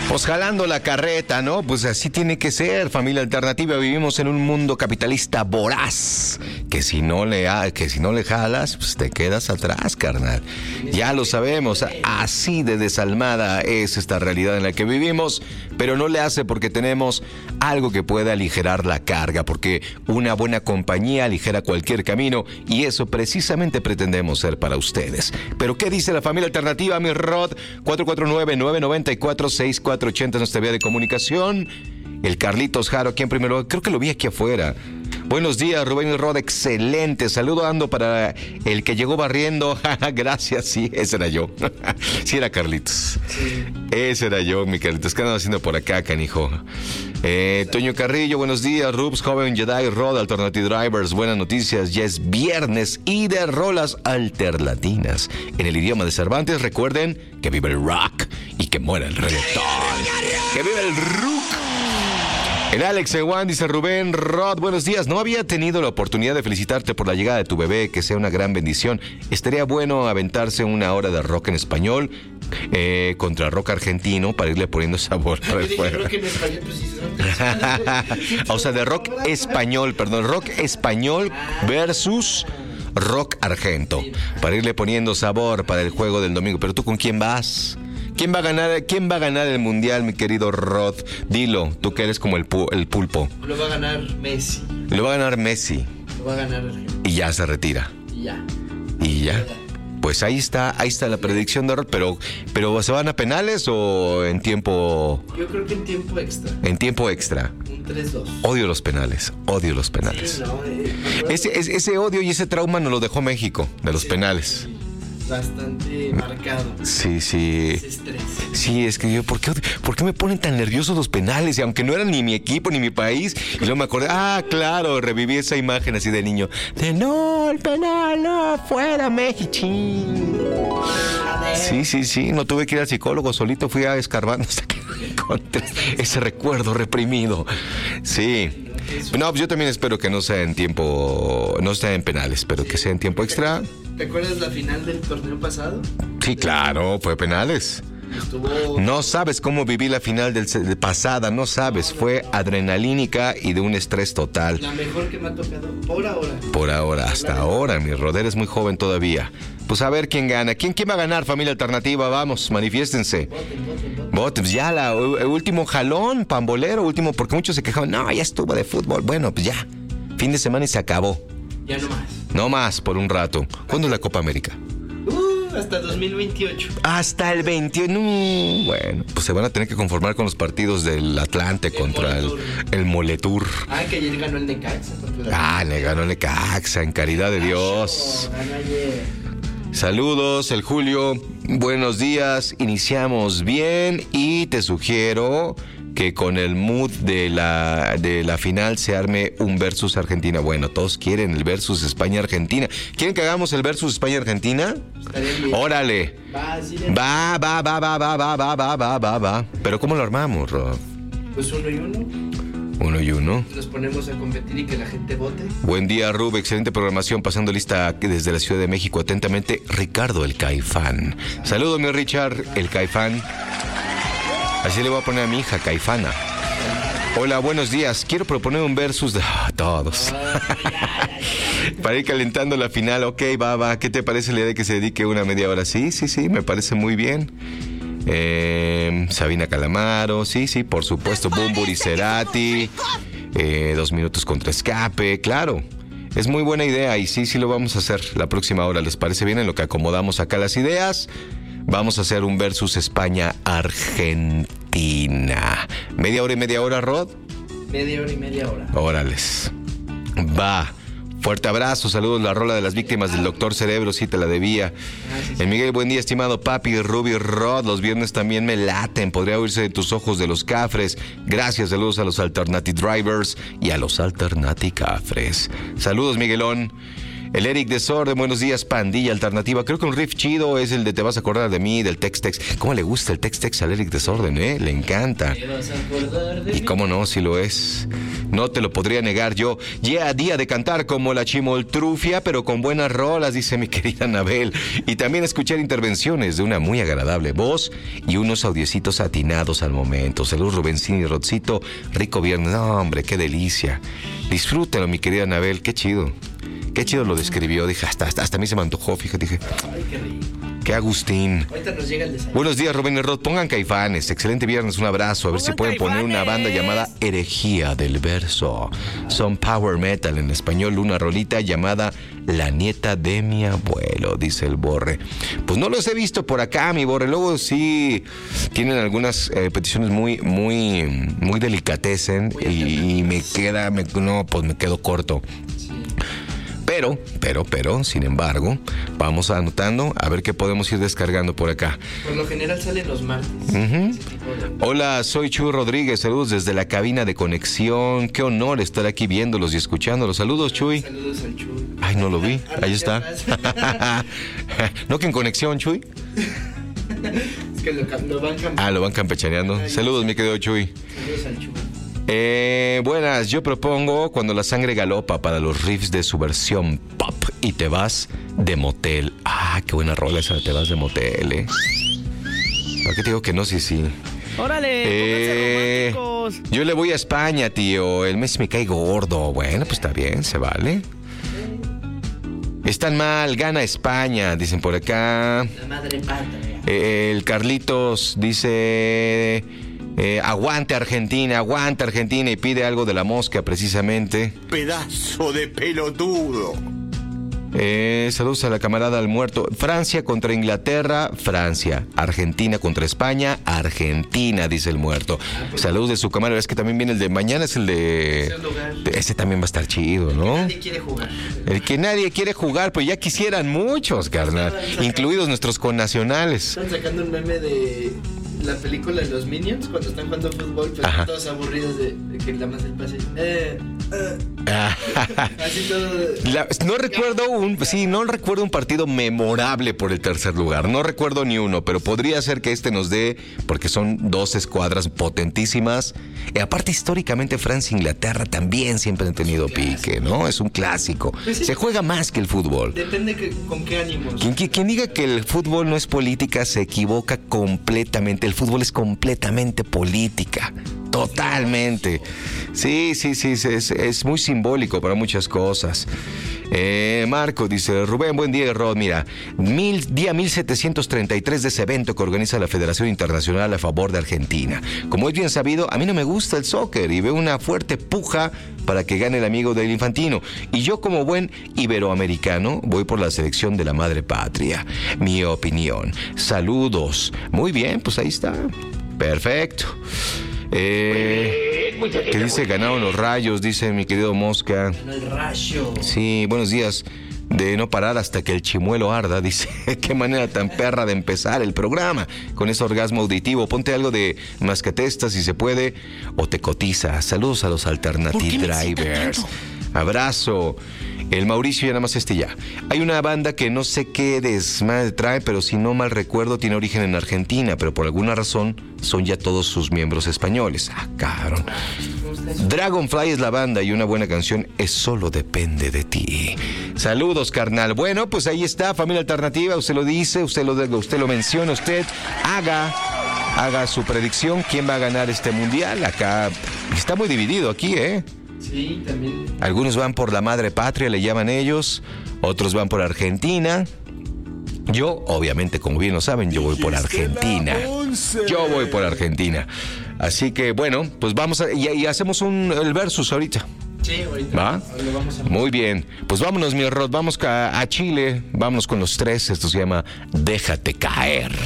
Pues jalando la carreta, ¿no? Pues así tiene que ser, familia alternativa. Vivimos en un mundo capitalista voraz, que si no le jalas, pues te quedas atrás, carnal. Ya lo sabemos, así de desalmada es esta realidad en la que vivimos, pero no le hace porque tenemos algo que pueda aligerar la carga, porque una buena compañía aligera cualquier camino, y eso precisamente pretendemos ser para ustedes. Pero ¿qué dice la familia alternativa, mi Rod? 449-994-6480 es nuestra vía de comunicación. El Carlitos Jaro, aquí en primero, creo que lo vi aquí afuera. Buenos días, Rubén y Rod, excelente. Saludo ando para el que llegó barriendo. Gracias, sí, ese era yo. Sí, era Carlitos. Sí. Ese era yo, mi Carlitos. ¿Qué andan haciendo por acá, canijo? Toño Carrillo, buenos días. Rubs, joven Jedi, Rod, Alternative Drivers. Buenas noticias, ya es viernes y de rolas alterlatinas. En el idioma de Cervantes, recuerden que vive el rock y que muera el reggaetón. ¡Que vive el rock! El Alex Ewan dice: Rubén, Rod, buenos días. No había tenido la oportunidad de felicitarte por la llegada de tu bebé, que sea una gran bendición. Estaría bueno aventarse una hora de rock en español contra rock argentino para irle poniendo sabor para el juego. Rock en español, o sea, de rock español, perdón, rock español versus rock argento, para irle poniendo sabor para el juego del domingo. Pero tú, ¿con quién vas? ¿Quién va a ganar el mundial, mi querido Rod? Dilo, tú que eres como el pulpo. Lo va a ganar Messi. Lo va a ganar Messi. Lo va a ganar Argentina. Y ya se retira. Y ya. Pues ahí está la predicción de Rod, pero ¿se van a penales o en tiempo? Yo creo que en tiempo extra. En tiempo extra. Un 3-2. Odio los penales. Sí, no, ese odio y ese trauma nos lo dejó México, de los penales. Bastante marcado. Sí. Ese estrés. Sí, es que yo, ¿por qué me ponen tan nerviosos los penales? Y aunque no eran ni mi equipo ni mi país. Y luego me acordé, claro, reviví esa imagen así de niño. De no, el penal, no, fuera México. Sí, no tuve que ir al psicólogo, solito fui a escarbando hasta que encontré ese recuerdo reprimido. Sí. No, pues yo también espero que no sea en penales, pero que sea en tiempo extra. ¿Te acuerdas la final del torneo pasado? Sí, claro, fue penales. No sabes cómo viví la final del pasada, no sabes, fue adrenalínica y de un estrés total. La mejor que me ha tocado por ahora. Por ahora, hasta ahora, mi Roder es muy joven todavía. Pues a ver quién gana. ¿Quién va a ganar, familia alternativa? Vamos, manifiéstense. Voten. Pues ya el último jalón, pambolero, último, porque muchos se quejaron, no, ya estuvo de fútbol. Bueno, pues ya, fin de semana y se acabó. Ya no más. No más, por un rato. ¿Cuándo es la Copa América? Hasta 2028. Hasta el 21. Bueno, pues se van a tener que conformar con los partidos del Atlante contra el Moletur. Que ayer ganó el Necaxa. Ganó el Necaxa, en caridad de Dios. Saludos, el Julio. Buenos días. Iniciamos bien y te sugiero que con el mood de la final se arme un versus Argentina. Bueno, todos quieren el versus España-Argentina. ¿Quieren que hagamos el versus España-Argentina? Órale. Va. Pero ¿cómo lo armamos, Rob? Pues 1-1. 1-1. Nos ponemos a competir y que la gente vote. Buen día, Rub. Excelente programación. Pasando lista desde la Ciudad de México. Atentamente, Ricardo el Caifán. Saludos, mi Richard, el Caifán. Así le voy a poner a mi hija, Caifana. Hola, buenos días. Quiero proponer un versus de todos. Para ir calentando la final. Ok, va. ¿Qué te parece la idea de que se dedique una media hora? Sí, me parece muy bien. Sabina Calamaro, sí, por supuesto. Bumburi Cerati. 2 minutos contra escape, claro. Es muy buena idea y sí lo vamos a hacer la próxima hora. ¿Les parece bien en lo que acomodamos acá las ideas? Vamos a hacer un versus España-Argentina. ¿Media hora, Rod? Media hora. Órales. Va. Fuerte abrazo, saludos, la rola de las víctimas del Doctor Cerebro, sí te la debía. Miguel, buen día, estimado papi, Ruby, Rod, los viernes también me laten, podría oírse de tus ojos de los Cafres. Gracias, saludos a los Alternative Drivers y a los Alternative Cafres. Saludos, Miguelón. El Eric Desorden, buenos días, pandilla alternativa. Creo que un riff chido es el de Te vas a acordar de mí, del Tex-Tex. ¿Cómo le gusta el Tex-Tex al Eric Desorden, Le encanta. Te vas a acordar de Y mí. cómo no, si lo es. No te lo podría negar yo. Ya día de cantar como la chimoltrufia, pero con buenas rolas, dice mi querida Anabel. Y también escuchar intervenciones de una muy agradable voz y unos audiecitos atinados al momento. Salud, Rubencini y Rodcito. Rico viernes. No, hombre, qué delicia. Disfrútalo, mi querida Anabel. Qué chido. Qué chido lo describió. Dije, hasta a mí se me antojó, fíjate. Dije, Ay, qué rico. qué Agustín. Ahorita nos llega el desayuno. Buenos días, Rubén y Rod. Pongan Caifanes. Excelente viernes, un abrazo. A ver si pueden poner una banda llamada Herejía del Verso. Son power metal en español. Una rolita llamada La Nieta de mi Abuelo, dice el Borre. Pues no los he visto por acá, mi Borre. Luego sí tienen algunas peticiones muy delicatecen y me quedo corto. Pero, sin embargo, vamos anotando a ver qué podemos ir descargando por acá. Por lo general salen los martes. Ujú. Ese tipo de- Hola, soy Chuy Rodríguez, saludos desde la cabina de conexión. Qué honor estar aquí viéndolos y escuchándolos. Saludos, Chuy. Saludos al Chuy. Ay, no lo vi, ahí está. Atrás. ¿No que en conexión, Chuy? Es que lo van cambiando. Ah, lo van campechaneando. Saludos, mi querido Chuy. Saludos al Chuy. Buenas, yo propongo Cuando la sangre galopa para los riffs de su versión pop y Te vas de motel. Ah, qué buena rola esa de Te vas de motel, ¿Para qué te digo que no? Sí. ¡Órale! ¡Pónganse románticos! Yo le voy a España, tío. El mes me cae gordo. Bueno, pues está bien, se vale. Están mal, gana España, dicen por acá. La madre patria. El Carlitos dice... aguante Argentina, y pide algo de La Mosca precisamente. Pedazo de pelotudo. Saludos a la camarada al muerto. Francia contra Inglaterra, Francia. Argentina contra España, Argentina, dice el muerto. Saludos de su camarada. Es que también viene el de mañana, es el de... Tercer lugar. Ese también va a estar chido, ¿no? Nadie quiere jugar. El que nadie quiere jugar, pues ya quisieran muchos, carnal. Incluidos nuestros connacionales. Están sacando un meme de la película de los Minions cuando están jugando fútbol, pues Ajá. todos aburridos de que la más el pase. Así todo. No recuerdo un partido memorable por el tercer lugar. No recuerdo ni uno, pero podría ser que este nos dé, porque son dos escuadras potentísimas. Y aparte, históricamente, Francia e Inglaterra también siempre han tenido pique, ¿no? Es un clásico. Pues sí. Se juega más que el fútbol. Depende con qué ánimos. Quien diga que el fútbol no es política se equivoca completamente. El fútbol es completamente política. Totalmente. Sí, es muy simbólico para muchas cosas. Marco dice, Rubén, buen día, Rod. Mira, día 1733 de ese evento que organiza la Federación Internacional a favor de Argentina. Como es bien sabido, a mí no me gusta el soccer y veo una fuerte puja para que gane el amigo del Infantino. Y yo, como buen iberoamericano, voy por la selección de la madre patria. Mi opinión. Saludos. Muy bien, pues ahí está. Perfecto. ¿Qué dice? Ganaron los Rayos, dice mi querido Mosca. Ganó el Rayo. Sí, buenos días. De no parar hasta que el chimuelo arda, dice. Qué manera tan perra de empezar el programa con ese orgasmo auditivo. Ponte algo de Mascatesta si se puede o te cotiza. Saludos a los Alternative Drivers. Abrazo. El Mauricio ya nada más ya. Hay una banda que no sé qué desmadre trae, pero si no mal recuerdo tiene origen en Argentina, pero por alguna razón son ya todos sus miembros españoles. Ah, cabrón. Dragonfly es la banda y una buena canción es Solo Depende de Ti. Saludos, carnal. Bueno, pues ahí está, familia alternativa. Usted lo dice, usted lo menciona, usted haga su predicción. ¿Quién va a ganar este mundial? Acá está muy dividido aquí, ¿eh? Sí, también. Algunos van por la madre patria, le llaman ellos. Otros van por Argentina. Yo, obviamente, como bien lo saben, yo voy por Argentina. Yo voy por Argentina. Así que, bueno, pues vamos y hacemos el versus ahorita. Sí, ahorita. ¿Va? Lo vamos a Muy bien. Pues vámonos, mi Rod. Vamos a Chile. Vámonos con los tres. Esto se llama Déjate Caer.